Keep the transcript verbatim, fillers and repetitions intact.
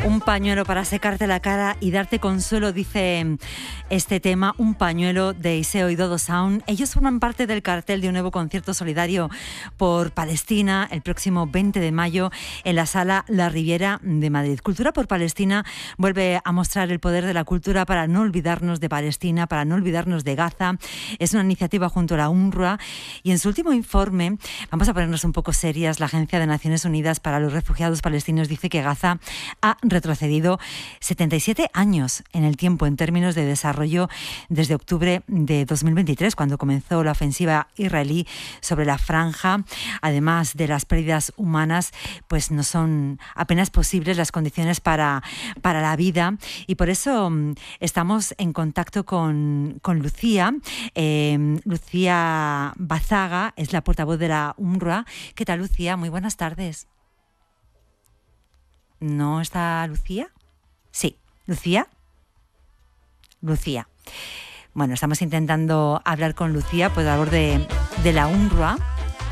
Un pañuelo para secarte la cara y darte consuelo, dice este tema, un pañuelo de Iseo y Dodo Sound. Ellos forman parte del cartel de un nuevo concierto solidario por Palestina el próximo veinte de mayo en la Sala La Riviera de Madrid. Cultura por Palestina vuelve a mostrar el poder de la cultura para no olvidarnos de Palestina, para no olvidarnos de Gaza. Es una iniciativa junto a la UNRWA y en su último informe, vamos a ponernos un poco serias, la Agencia de Naciones Unidas para los Refugiados Palestinos dice que Gaza ha retrocedido setenta y siete años en el tiempo en términos de desarrollo desde octubre de dos mil veintitrés, cuando comenzó la ofensiva israelí sobre la franja. Además de las pérdidas humanas, pues no son apenas posibles las condiciones para, para la vida, y por eso estamos en contacto con, con Lucía. Eh, Lucía Bazaga es la portavoz de la UNRWA. ¿Qué tal, Lucía? Muy buenas tardes. ¿No está Lucía? Sí. ¿Lucía? Lucía. Bueno, estamos intentando hablar con Lucía, pues a favor de, de la UNRWA.